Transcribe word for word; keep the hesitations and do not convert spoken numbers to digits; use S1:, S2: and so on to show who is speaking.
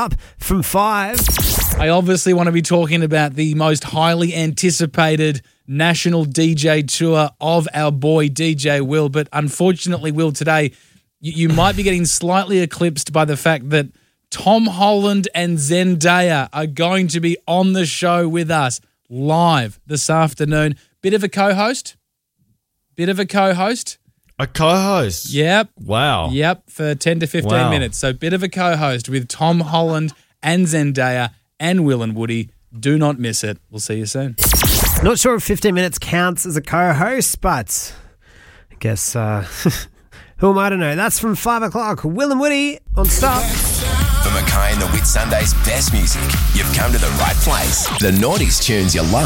S1: Up from five.
S2: I obviously want to be talking about the most highly anticipated national D J tour of our boy D J Will, but unfortunately, Will, today you, you might be getting slightly eclipsed by the fact that Tom Holland and Zendaya are going to be on the show with us live this afternoon. Bit of a co-host. Bit of a co-host.
S3: A co-host?
S2: Yep.
S3: Wow.
S2: Yep, for ten to fifteen
S3: Wow.
S2: minutes. So bit of a co-host with Tom Holland and Zendaya and Will and Woody. Do not miss it. We'll see you soon.
S1: Not sure if fifteen minutes counts as a co-host, but I guess, uh, who am I to know? That's from five o'clock. Will and Woody on Stop.
S4: For Mackay and the Whit Sunday's best music, you've come to the right place. The Naughties tunes you love.